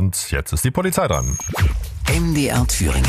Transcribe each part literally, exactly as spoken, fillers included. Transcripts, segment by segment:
und jetzt ist die Polizei dran. M D R Thüringen.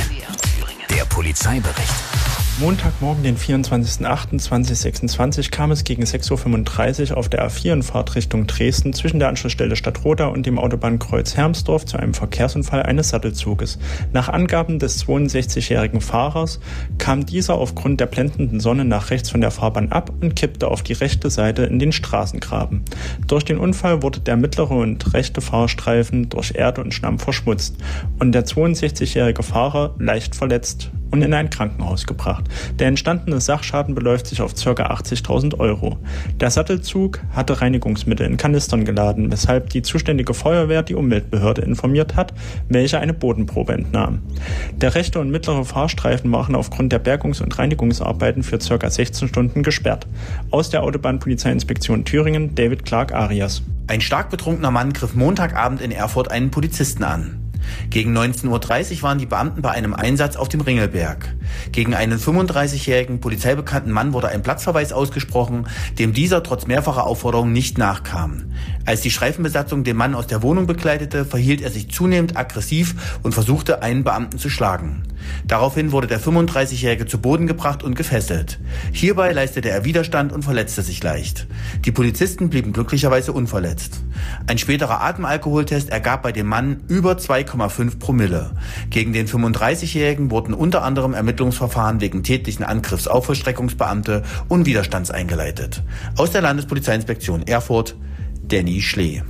Der Polizeibericht. Montagmorgen, den vierundzwanzigsten achten zweitausendsechsundzwanzig, kam es gegen sechs Uhr fünfunddreißig auf der A vier in Fahrtrichtung Dresden zwischen der Anschlussstelle Stadtroda und dem Autobahnkreuz Hermsdorf zu einem Verkehrsunfall eines Sattelzuges. Nach Angaben des zweiundsechzigjährigen Fahrers kam dieser aufgrund der blendenden Sonne nach rechts von der Fahrbahn ab und kippte auf die rechte Seite in den Straßengraben. Durch den Unfall wurde der mittlere und rechte Fahrstreifen durch Erde und Schlamm verschmutzt und der zweiundsechzigjährige Fahrer leicht verletzt und in ein Krankenhaus gebracht. Der entstandene Sachschaden beläuft sich auf ca. achtzigtausend Euro. Der Sattelzug hatte Reinigungsmittel in Kanistern geladen, weshalb die zuständige Feuerwehr die Umweltbehörde informiert hat, welche eine Bodenprobe entnahm. Der rechte und mittlere Fahrstreifen waren aufgrund der Bergungs- und Reinigungsarbeiten für ca. sechzehn Stunden gesperrt. Aus der Autobahnpolizeiinspektion Thüringen, David Clark Arias. Ein stark betrunkener Mann griff Montagabend in Erfurt einen Polizisten an. Gegen neunzehn Uhr dreißig waren die Beamten bei einem Einsatz auf dem Ringelberg. Gegen einen fünfunddreißigjährigen polizeibekannten Mann wurde ein Platzverweis ausgesprochen, dem dieser trotz mehrfacher Aufforderungen nicht nachkam. Als die Streifenbesatzung den Mann aus der Wohnung begleitete, verhielt er sich zunehmend aggressiv und versuchte, einen Beamten zu schlagen. Daraufhin wurde der fünfunddreißigjährige zu Boden gebracht und gefesselt. Hierbei leistete er Widerstand und verletzte sich leicht. Die Polizisten blieben glücklicherweise unverletzt. Ein späterer Atemalkoholtest ergab bei dem Mann über zwei Komma fünf Promille. Gegen den fünfunddreißigjährigen wurden unter anderem Ermittlungsverfahren wegen tätlichen Angriffs auf Vollstreckungsbeamte und Widerstands eingeleitet. Aus der Landespolizeiinspektion Erfurt, Danny Schlee.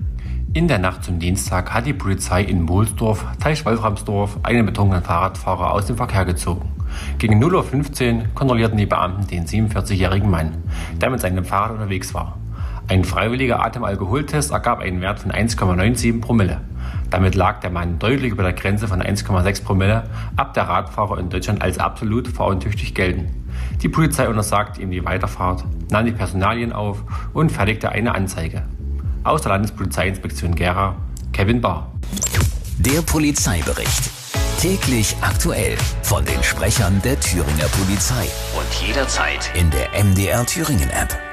In der Nacht zum Dienstag hat die Polizei in Mohlsdorf, Teichwolframsdorf, einen betrunkenen Fahrradfahrer aus dem Verkehr gezogen. Gegen null Uhr fünfzehn kontrollierten die Beamten den siebenundvierzigjährigen Mann, der mit seinem Fahrrad unterwegs war. Ein freiwilliger Atemalkoholtest ergab einen Wert von eins Komma siebenundneunzig Promille. Damit lag der Mann deutlich über der Grenze von eins Komma sechs Promille, ab der Radfahrer in Deutschland als absolut fahruntüchtig gelten. Die Polizei untersagte ihm die Weiterfahrt, nahm die Personalien auf und fertigte eine Anzeige. Aus der Landespolizeiinspektion Gera, Kevin Bahr. Der Polizeibericht. Täglich aktuell von den Sprechern der Thüringer Polizei. Und jederzeit in der M D R Thüringen App.